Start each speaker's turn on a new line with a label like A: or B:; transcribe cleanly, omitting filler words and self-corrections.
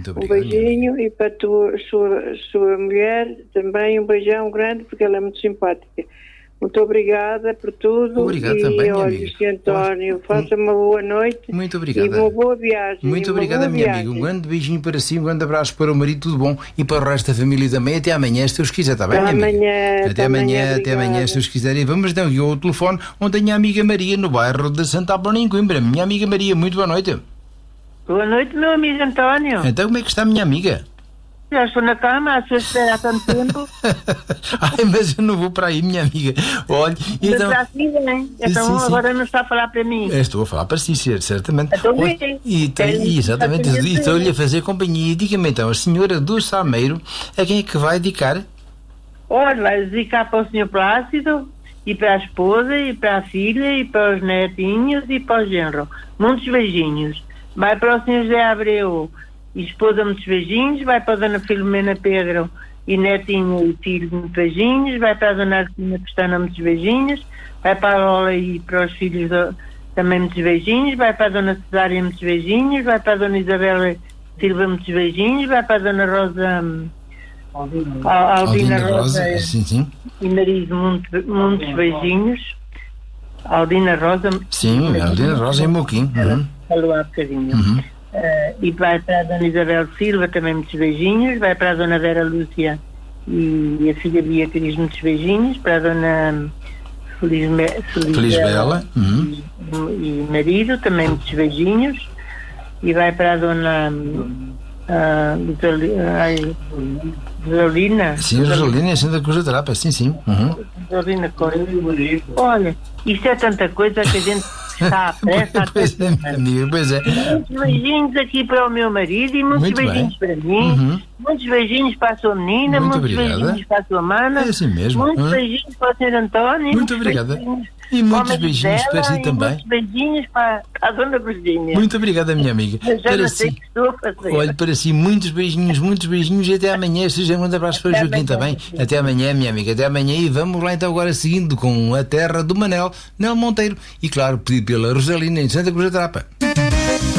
A: Muito
B: Um
A: obrigado.
B: beijinho, e para a sua mulher também um beijão grande, porque ela é muito simpática. Muito obrigada por tudo.
A: Obrigado
B: e
A: também, minha
B: olha,
A: amiga.
B: Sr. António, faça uma boa noite.
A: Muito obrigado.
B: E uma boa viagem.
A: Muito obrigado, minha amiga. Um grande beijinho para si, um grande abraço para o marido, tudo bom. E para o resto da família também. Até amanhã, se Deus quiser, está bem, minha amiga? Até amanhã, se Deus quiser. E vamos então aqui ao telefone, onde tenho a amiga Maria, no bairro de Santa Apolónia, em Coimbra. Minha amiga Maria, muito boa noite.
C: Boa noite, meu amigo António.
A: Então, como é que está a minha amiga?
C: Já estou na cama, à sua espera há tanto tempo.
A: Ai, mas eu não vou para aí, minha amiga. Olha, então...
C: Está assim bem. Então
A: sim.
C: agora não está a falar para mim.
A: Estou a falar para si, certamente.
C: Então,
A: Olha, exatamente, e estou-lhe a fazer companhia. E diga-me então, a senhora do Sameiro, a quem é que vai dedicar?
C: Olha, vai dedicar para o Sr. Plácido, e para a esposa, e para a filha, e para os netinhos, e para o genro. Muitos beijinhos. Vai para o Sr. José Abreu, e esposa, muitos beijinhos. Vai para a Dona Filomena Pedro, e netinho e filho, muitos beijinhos. Vai para a Dona Arcina Pestana, muitos beijinhos. Vai para a Lola e para os filhos também muitos beijinhos. Vai para a Dona Cesária, muitos beijinhos. Vai para a Dona Isabela Silva, muitos beijinhos. Vai para a Dona Rosa... Aldina Rosa
A: sim.
C: E marido, muitos beijinhos. Aldina Rosa.
A: Sim, Aldina Rosa e Moquim.
C: Falou há bocadinho. E vai para a Dona Isabel Silva também muitos beijinhos. Vai para a Dona Vera Lúcia e a filha Beatriz, muitos beijinhos. Para a Dona Feliz Bela e marido também muitos beijinhos. E vai para a Dona Rosalina.
A: Sim, Rosalina e Santa Cruz da Trapa, sim.
C: Rosalina Costa. Olha, isto é tanta coisa que a gente está à pressa.
A: Pois é.
C: Muitos beijinhos aqui para o meu marido e muitos beijinhos para mim. Muitos beijinhos para a sua menina.
A: Muito
C: muitos
A: obrigada.
C: Beijinhos para a sua mana.
A: É assim mesmo.
C: Muitos beijinhos para o Sr. António.
A: Muito obrigada. E muitos beijinhos para si também.
C: Muitos beijinhos para a Dona Virgínia.
A: Muito obrigada, minha amiga.
C: Já não sei o que estou a fazer.
A: Olha, para si, muitos beijinhos e até amanhã. Seja um grande abraço para o Joaquim também. Até amanhã, minha amiga, até amanhã. E vamos lá então agora seguindo com a terra do Manel, Nel Monteiro. E claro, pedido pela Rosalina em Santa Cruz da Trapa.